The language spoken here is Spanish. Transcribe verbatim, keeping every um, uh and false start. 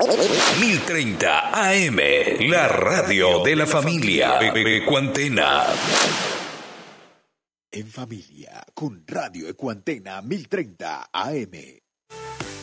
mil treinta A M, la radio de la familia. Ecuantena. En familia con Radio Ecuantena mil treinta A M.